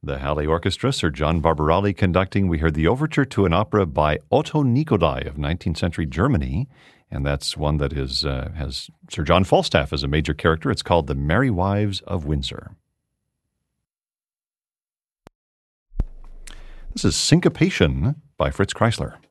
The Halle Orchestra, Sir John Barbarelli conducting. We heard the overture to an opera by Otto Nikodai of 19th century Germany, and that's one that has Sir John Falstaff as a major character. It's called The Merry Wives of Windsor. This is Syncopation by Fritz Kreisler.